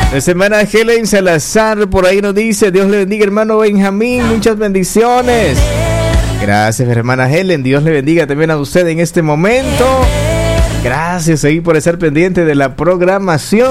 Nuestra hermana Helen Salazar por ahí nos dice: Dios le bendiga, hermano Benjamín, muchas bendiciones. Gracias, hermana Helen, Dios le bendiga también a usted en este momento. Gracias ahí por estar pendiente de la programación.